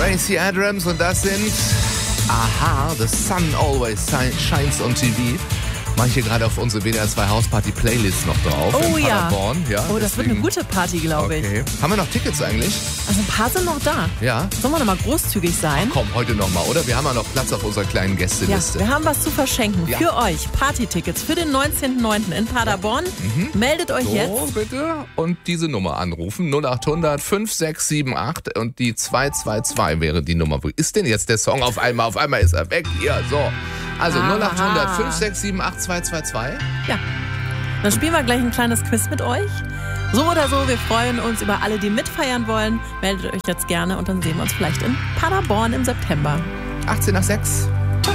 Tracy Adams und das sind Aha, The Sun Always Shines on TV. Mache ich hier gerade auf unsere WDR 2 Hausparty-Playlist noch drauf. Oh ja. Paderborn. Ja. Oh, das wird eine gute Party, glaube ich. Okay. Haben wir noch Tickets eigentlich? Also ein paar sind noch da. Ja. Sollen wir nochmal großzügig sein? Komm, heute nochmal, oder? Wir haben ja noch Platz auf unserer kleinen Ja, Gästeliste. wir haben was zu verschenken. Ja. Für euch. Party-Tickets für den 19.09. in Paderborn. Meldet euch So, jetzt. bitte. Und diese Nummer anrufen. 0800 5678 und die 222 wäre die Nummer. Wo ist denn jetzt der Song auf einmal? Auf einmal ist er weg. Hier, so. Also 0800 5678 222. Ja. Dann spielen wir gleich ein kleines Quiz mit euch. So oder so, wir freuen uns über alle, die mitfeiern wollen. Meldet euch jetzt gerne und dann sehen wir uns vielleicht in Paderborn im September. 18 nach 6.